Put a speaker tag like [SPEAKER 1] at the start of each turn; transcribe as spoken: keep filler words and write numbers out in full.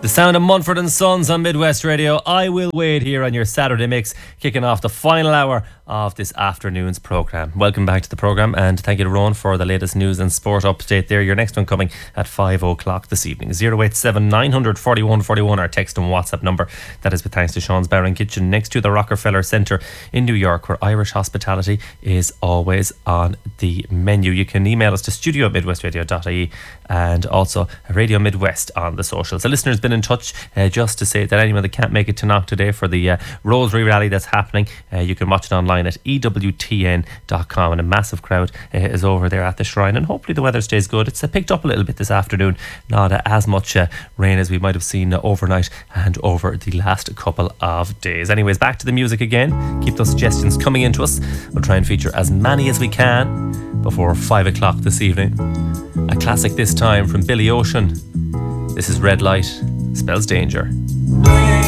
[SPEAKER 1] The sound of Munford and Sons on Midwest Radio. I Will Wait here on your Saturday mix, kicking off the final hour of this afternoon's programme. Welcome back to the programme, and thank you to Ron for the latest news and sport update there. Your next one coming at five o'clock this evening. zero eight seven nine hundred forty-one forty-one, our text and WhatsApp number. That is with thanks to Sean's Bar and Kitchen next to the Rockefeller Centre in New York, where Irish hospitality is always on the menu. You can email us to studio at midwestradio dot I E and also Radio Midwest on the socials. The listener's been in touch uh, just to say that anyone that can't make it to Knock today for the uh, Rosary Rally that's happening, uh, you can watch it online at E W T N dot com, and a massive crowd uh, is over there at the shrine, and hopefully the weather stays good. It's uh, picked up a little bit this afternoon, not uh, as much uh, rain as we might have seen uh, overnight and over the last couple of days. Anyways, back to the music again. Keep those suggestions coming into us. We'll try and feature as many as we can before five o'clock this evening. A classic this time from Billy Ocean. This is Red Light, spells danger.